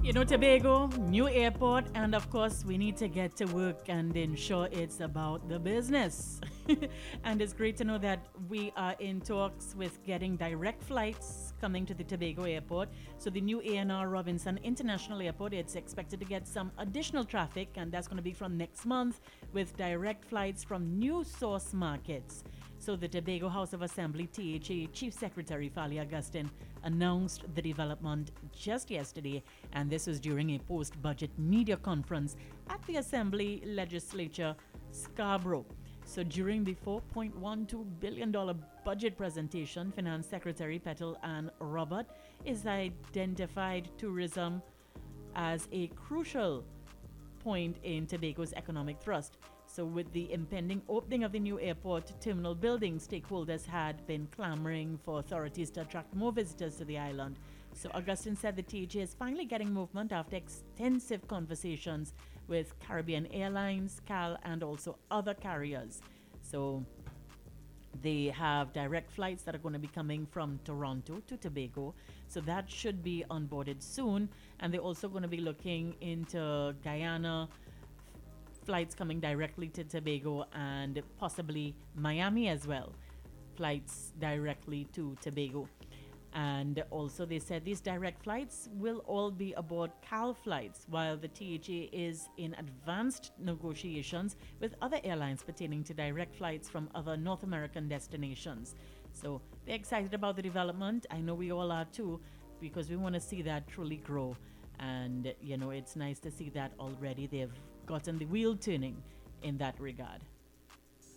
Tobago, new airport, and of course, we need to get to work and ensure it's about the business. And it's great to know that we are in talks with getting direct flights coming to the Tobago airport. So the new ANR Robinson International Airport, it's expected to get some additional traffic, and that's going to be from next month with direct flights from new source markets. So the Tobago House of Assembly THA Chief Secretary Fali Augustine announced the development just yesterday, and this was during a post-budget media conference at the Assembly Legislature Scarborough. So during the $4.12 billion budget presentation, Finance Secretary Petal and Robert is identified tourism as a crucial point in Tobago's economic thrust. So with the impending opening of the new airport terminal building, stakeholders had been clamoring for authorities to attract more visitors to the island. So Augustine said the THA is finally getting movement after extensive conversations with Caribbean Airlines, CAL, and also other carriers. So they have direct flights that are going to be coming from Toronto to Tobago. So that should be onboarded soon. And they're also going to be looking into Guyana, flights coming directly to Tobago, and possibly Miami as well, flights directly to Tobago. And also they said these direct flights will all be aboard CAL flights, while the THA is in advanced negotiations with other airlines pertaining to direct flights from other North American destinations. So they're excited about the development. I know we all are too, because we want to see that truly grow. And it's nice to see that already they've gotten the wheel turning in that regard.